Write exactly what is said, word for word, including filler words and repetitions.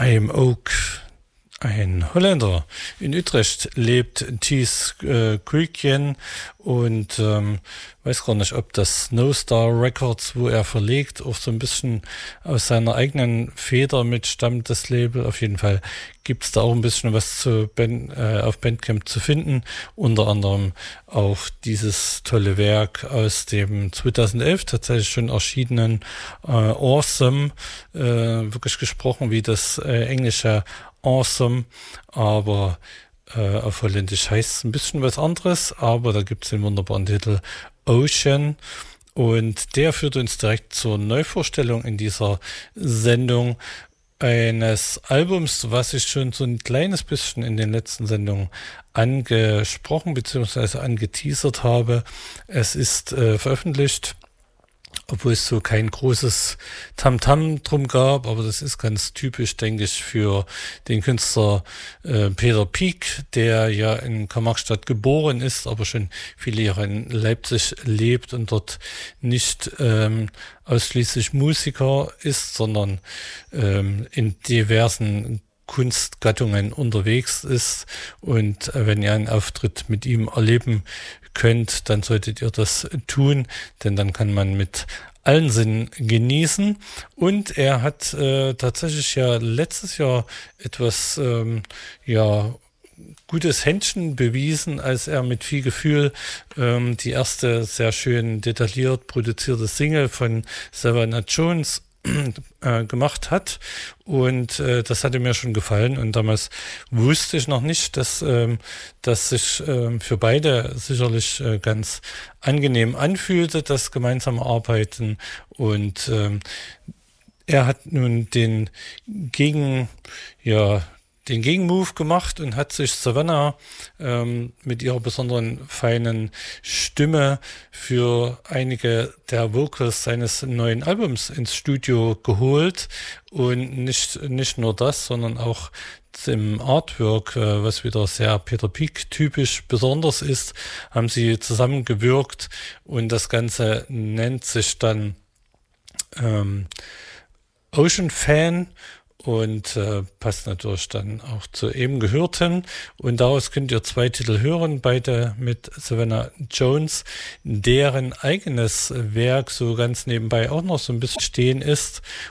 I Am Oak, ein Holländer. In Utrecht lebt Thies äh, Kuikjen und ähm, weiß gar nicht, ob das Snowstar Records, wo er verlegt, auch so ein bisschen aus seiner eigenen Feder mitstammt, das Label. Auf jeden Fall gibt es da auch ein bisschen was zu ben, äh, auf Bandcamp zu finden. Unter anderem auch dieses tolle Werk aus dem zweitausendelf tatsächlich schon erschienenen äh, Awesome, äh, wirklich gesprochen wie das äh, englische Awesome, aber äh, auf Holländisch heißt es ein bisschen was anderes, aber da gibt es den wunderbaren Titel Ocean und der führt uns direkt zur Neuvorstellung in dieser Sendung eines Albums, was ich schon so ein kleines bisschen in den letzten Sendungen angesprochen bzw. angeteasert habe. Es ist äh, veröffentlicht, obwohl es so kein großes Tamtam drum gab, aber das ist ganz typisch, denke ich, für den Künstler äh, Peter Pieck, der ja in Karl-Marx-Stadt geboren ist, aber schon viele Jahre in Leipzig lebt und dort nicht ähm, ausschließlich Musiker ist, sondern ähm, in diversen Kunstgattungen unterwegs ist. Und äh, wenn ihr einen Auftritt mit ihm erleben könnt, dann solltet ihr das tun, denn dann kann man mit allen Sinnen genießen. Und er hat äh, tatsächlich ja letztes Jahr etwas ähm, ja gutes Händchen bewiesen, als er mit viel Gefühl ähm, die erste sehr schön detailliert produzierte Single von Savannah Jones äh, gemacht hat und äh, das hatte mir schon gefallen und damals wusste ich noch nicht, dass ähm, das sich ähm, für beide sicherlich äh, ganz angenehm anfühlte, das gemeinsame Arbeiten und ähm, er hat nun den Gegen, ja, den Gegenmove gemacht und hat sich Savannah ähm, mit ihrer besonderen feinen Stimme für einige der Vocals seines neuen Albums ins Studio geholt und nicht nicht nur das, sondern auch im Artwork, äh, was wieder sehr Peter Pieck typisch besonders ist, haben sie zusammengewirkt und das Ganze nennt sich dann ähm, Ocean Fan und äh, passt natürlich dann auch zu eben Gehörten. Und daraus könnt ihr zwei Titel hören, beide mit Savannah Jones, deren eigenes Werk so ganz nebenbei auch noch so ein bisschen stehen ist.